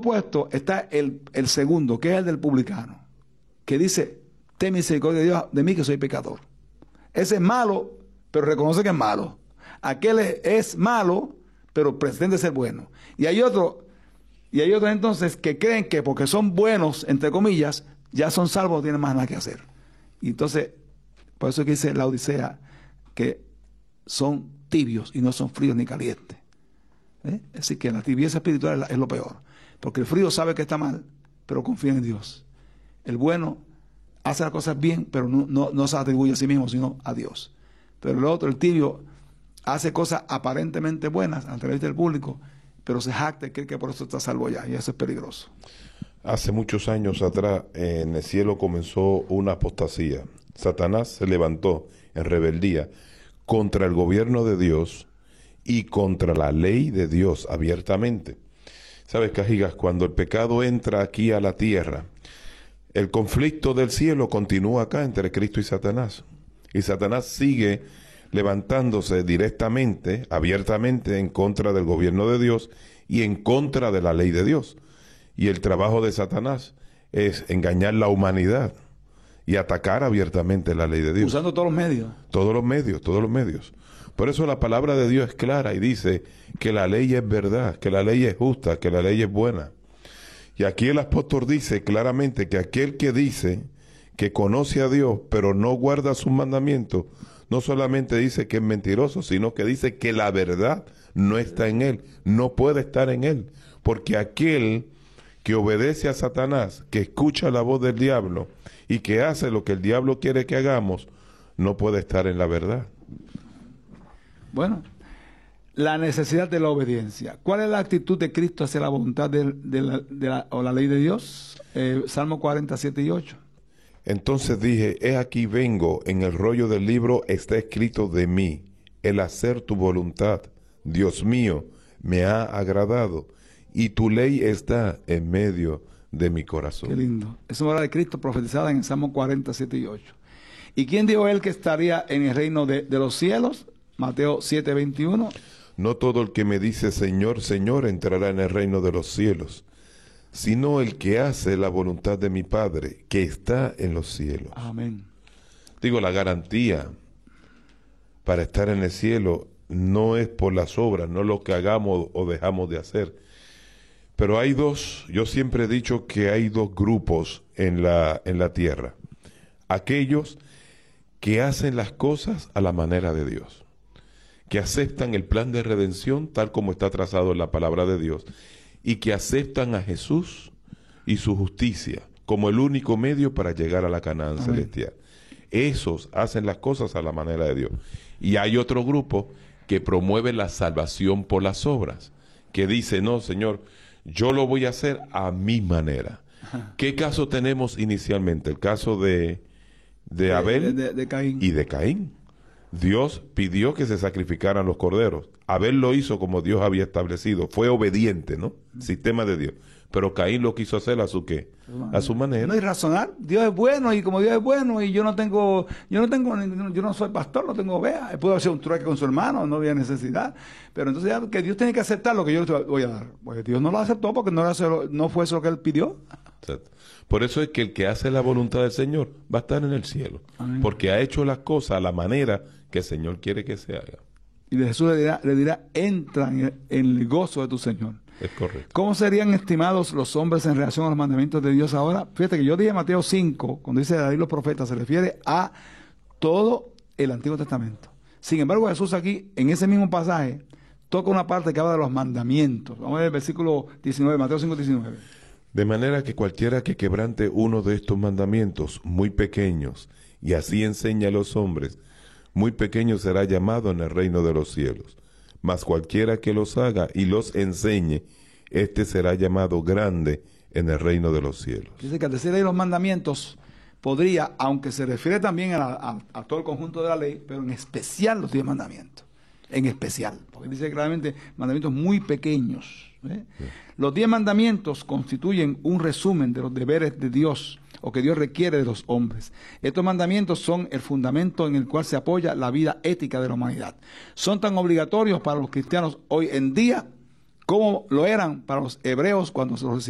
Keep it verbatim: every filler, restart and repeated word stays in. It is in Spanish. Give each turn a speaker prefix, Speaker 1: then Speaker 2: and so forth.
Speaker 1: opuesto está el, el segundo, que es el del publicano, que dice, ten misericordia de Dios de mí que soy pecador. Ese es malo, pero reconoce que es malo. Aquel es, es malo, pero pretende ser bueno. Y hay otro, y hay otros entonces que creen que porque son buenos, entre comillas, ya son salvos, no tienen más nada que hacer. Y entonces, por eso es que dice la Odisea, que son tibios y no son fríos ni calientes. ¿Eh? Es decir, que la tibieza espiritual es, la, es lo peor. Porque el frío sabe que está mal, pero confía en Dios. El bueno hace las cosas bien, pero no, no, no se atribuye a sí mismo, sino a Dios. Pero el otro, el tibio, hace cosas aparentemente buenas a través del público, pero se jacta y cree que por eso está salvo ya, y eso es peligroso.
Speaker 2: Hace muchos años atrás, en el cielo comenzó una apostasía. Satanás se levantó en rebeldía contra el gobierno de Dios y contra la ley de Dios abiertamente. ¿Sabes, Cajigas? Cuando el pecado entra aquí a la tierra, el conflicto del cielo continúa acá entre Cristo y Satanás. Y Satanás sigue levantándose directamente, abiertamente, en contra del gobierno de Dios y en contra de la ley de Dios. Y el trabajo de Satanás es engañar la humanidad y atacar abiertamente la ley de Dios.
Speaker 1: Usando todos los medios. Todos
Speaker 2: los medios, todos los medios. Por eso la palabra de Dios es clara y dice que la ley es verdad, que la ley es justa, que la ley es buena. Y aquí el apóstol dice claramente que aquel que dice que conoce a Dios, pero no guarda sus mandamientos, no solamente dice que es mentiroso, sino que dice que la verdad no está en él, no puede estar en él. Porque aquel que obedece a Satanás, que escucha la voz del diablo y que hace lo que el diablo quiere que hagamos, no puede estar en la verdad.
Speaker 1: Bueno, la necesidad de la obediencia. ¿Cuál es la actitud de Cristo hacia la voluntad de, de, la, de la, o la ley de Dios? Eh, Salmo cuarenta, siete y ocho.
Speaker 2: Entonces dije, he aquí vengo, en el rollo del libro está escrito de mí, el hacer tu voluntad. Dios mío, me ha agradado, y tu ley está en medio de mi corazón.
Speaker 1: Qué lindo. Es una obra de Cristo profetizada en el Salmo cuarenta, siete y ocho. ¿Y quién dijo él que estaría en el reino de, de los cielos? Mateo siete, veintiuno.
Speaker 2: No todo el que me dice Señor, Señor entrará en el reino de los cielos, sino el que hace la voluntad de mi Padre, que está en los cielos.
Speaker 1: Amén.
Speaker 2: Digo, la garantía para estar en el cielo no es por las obras, no lo que hagamos o dejamos de hacer. Pero hay dos, yo siempre he dicho que hay dos grupos en la, en la tierra. Aquellos que hacen las cosas a la manera de Dios, que aceptan el plan de redención tal como está trazado en la palabra de Dios, y que aceptan a Jesús y su justicia como el único medio para llegar a la Canaán Amén. Celestial. Esos hacen las cosas a la manera de Dios. Y hay otro grupo que promueve la salvación por las obras, que dice, no, Señor, yo lo voy a hacer a mi manera. Ajá. ¿Qué caso tenemos inicialmente? El caso de, de Abel
Speaker 1: de, de, de Caín.
Speaker 2: y de Caín. Dios pidió que se sacrificaran los corderos. Abel lo hizo como Dios había establecido. Fue obediente, ¿no? Sistema de Dios. Pero Caín lo quiso hacer a su qué? A su manera.
Speaker 1: No hay razonar. Dios es bueno y como Dios es bueno y yo no tengo, yo no tengo, yo no soy pastor, no tengo ovejas. Puedo hacer un trueque con su hermano, no había necesidad. Pero entonces ya que Dios tiene que aceptar lo que yo le voy a dar. Pues Dios no lo aceptó porque no, era, no fue eso lo que él pidió.
Speaker 2: Exacto. Por eso es que el que hace la voluntad del Señor va a estar en el cielo. Amén. Porque ha hecho las cosas a la manera que el Señor quiere que se haga.
Speaker 1: Y de Jesús le dirá, le dirá entra en el gozo de tu Señor.
Speaker 2: Es correcto.
Speaker 1: ¿Cómo serían estimados los hombres en relación a los mandamientos de Dios ahora? Fíjate que yo dije Mateo cinco, cuando dice de ahí los profetas, se refiere a todo el Antiguo Testamento. Sin embargo, Jesús aquí, en ese mismo pasaje, toca una parte que habla de los mandamientos. Vamos a ver el versículo diecinueve, Mateo cinco, diecinueve.
Speaker 2: De manera que cualquiera que quebrante uno de estos mandamientos muy pequeños, y así enseña a los hombres, muy pequeño será llamado en el reino de los cielos. Mas cualquiera que los haga y los enseñe, éste será llamado grande en el reino de los cielos.
Speaker 1: Dice que al decir ahí los mandamientos, podría, aunque se refiere también a, la, a, a todo el conjunto de la ley, pero en especial los diez mandamientos. En especial, porque dice claramente mandamientos muy pequeños. ¿eh? Sí. Los diez mandamientos constituyen un resumen de los deberes de Dios o que Dios requiere de los hombres. Estos mandamientos son el fundamento en el cual se apoya la vida ética de la humanidad. Son tan obligatorios para los cristianos hoy en día como lo eran para los hebreos cuando se los recibieron.